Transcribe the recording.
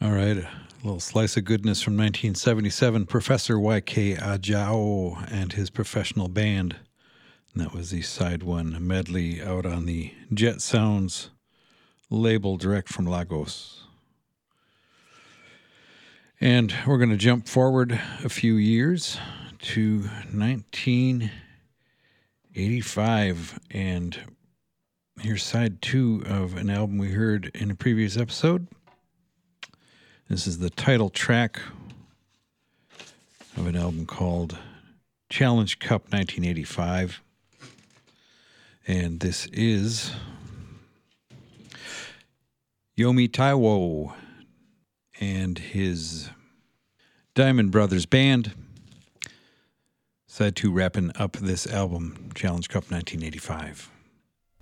All right, a little slice of goodness from 1977, Professor Y.K. Ajao and his professional band. And that was the side one medley out on the Jet Sounds label direct from Lagos. And we're going to jump forward a few years to 1985. And here's side two of an album we heard in a previous episode. This is the title track of an album called Challenge Cup 1985. And this is Yomi Taiwo and his Diamond Brothers Band. Side two wrapping up this album, Challenge Cup 1985.